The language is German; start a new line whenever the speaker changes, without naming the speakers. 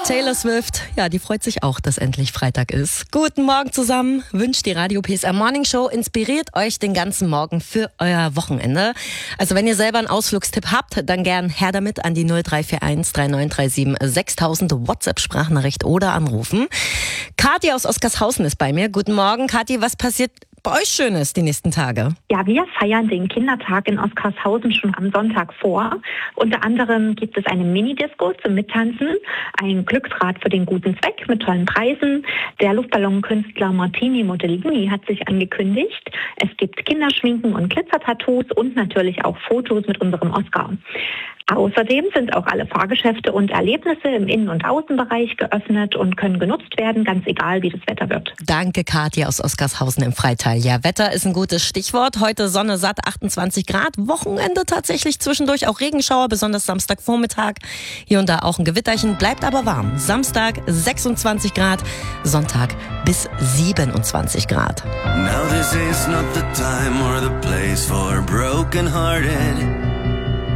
Taylor Swift, ja, die freut sich auch, dass endlich Freitag ist. Guten Morgen zusammen, wünscht die Radio PSR Morning Show, inspiriert euch den ganzen Morgen für euer Wochenende. Also wenn ihr selber einen Ausflugstipp habt, dann gern her damit an die 0341 3937 6000 WhatsApp-Sprachnachricht oder anrufen. Kathi aus Oskarshausen ist bei mir. Guten Morgen, Kathi, was passiert bei euch Schönes die nächsten Tage?
Ja, wir feiern den Kindertag in Oskarshausen schon am Sonntag vor. Unter anderem gibt es eine Mini-Disco zum Mittanzen, ein Glücksrad für den guten Zweck mit tollen Preisen. Der Luftballonkünstler Martini Modellini hat sich angekündigt. Es gibt Kinderschminken und Glitzertattoos und natürlich auch Fotos mit unserem Oscar. Außerdem sind auch alle Fahrgeschäfte und Erlebnisse im Innen- und Außenbereich geöffnet und können genutzt werden, ganz egal wie das Wetter wird.
Danke, Kathi aus Oskarshausen im Freital. Ja, Wetter ist ein gutes Stichwort. Heute Sonne satt, 28 Grad. Wochenende tatsächlich zwischendurch auch Regenschauer, besonders Samstagvormittag. Hier und da auch ein Gewitterchen, bleibt aber warm. Samstag 26 Grad, Sonntag bis 27 Grad.
Now this is not the time or the place for broken-hearted.